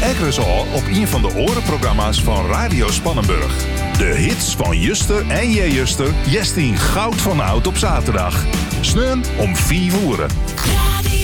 Ekkeres al op een van de orenprogramma's van Radio Spannenburg. De hits van Juster en Jejuster, Jestien Goud van Oud op zaterdag. Sneun om 4 uur.